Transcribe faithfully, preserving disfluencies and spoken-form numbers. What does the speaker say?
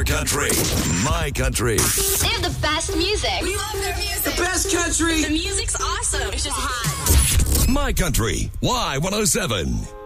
Your country, my country. They have the best music. We love their music. The best country. The music's awesome. It's just hot. My country, Y one oh seven.